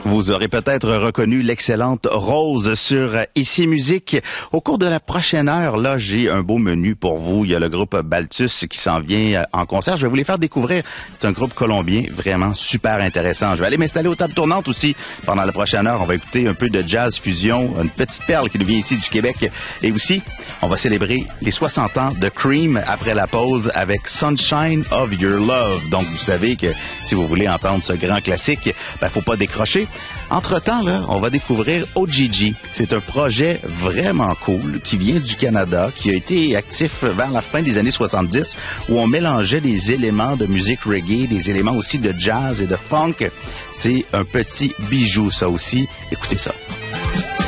Vous aurez peut-être reconnu l'excellente Rose sur Ici Musique. Au cours de la prochaine heure, là, j'ai un beau menu pour vous. Il y a le groupe Balthus qui s'en vient en concert. Je vais vous les faire découvrir. C'est un groupe colombien vraiment super intéressant. Je vais aller m'installer aux tables tournantes aussi. Pendant la prochaine heure, on va écouter un peu de jazz fusion, une petite perle qui nous vient ici du Québec. Et aussi, on va célébrer les 60 ans de Cream après la pause avec Sunshine of Your Love. Donc, vous savez que si vous voulez entendre ce grand classique, faut pas décrocher. Entre-temps, là, on va découvrir OGG. C'est un projet vraiment cool qui vient du Canada, qui a été actif vers la fin des années 70, où on mélangeait des éléments de musique reggae, des éléments aussi de jazz et de funk. C'est un petit bijou, ça aussi. Écoutez ça.